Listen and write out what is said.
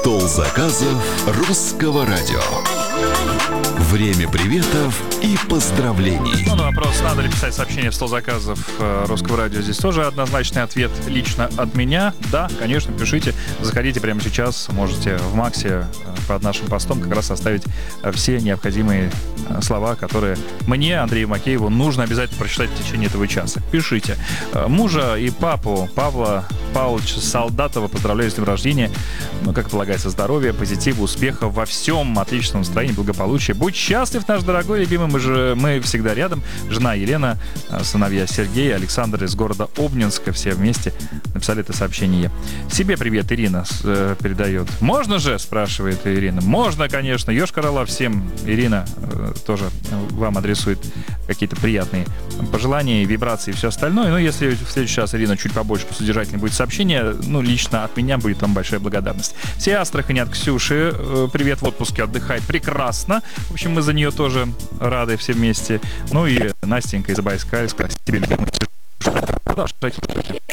Стол заказов русского радио. Время приветов и поздравлений. Ну, на вопрос, надо ли писать сообщение в стол заказов русского радио, здесь тоже однозначный ответ лично от меня. Да, конечно, пишите. Заходите прямо сейчас. Можете в Максе под нашим постом как раз оставить все необходимые слова, которые мне, Андрею Макееву, нужно обязательно прочитать в течение этого часа. Пишите. Мужа и папу Павла Павловича Солдатова поздравляю с днем рождения. Ну, как полагается, здоровья, позитива, успеха во всем, отличного настроения, благополучия. Будь счастлив, наш дорогой, любимый, мы всегда рядом. Жена Елена, сыновья Сергей, Александр из города Обнинска, все вместе написали это сообщение. Себе привет, Ирина передает. Можно же, спрашивает Ирина. Можно, конечно. Йошкар-Ола всем. Ирина тоже вам адресует какие-то приятные пожелания, вибрации и все остальное. Но если в следующий раз, Ирина, чуть побольше, посодержательнее будет сообщение, ну, лично от меня будет вам большая благодарность. Все Астрахани от Ксюши. Привет, в отпуске отдыхает прекрасно. В общем, мы за нее тоже рады все вместе. Ну и Настенька из Абайскальска. Продолжайте.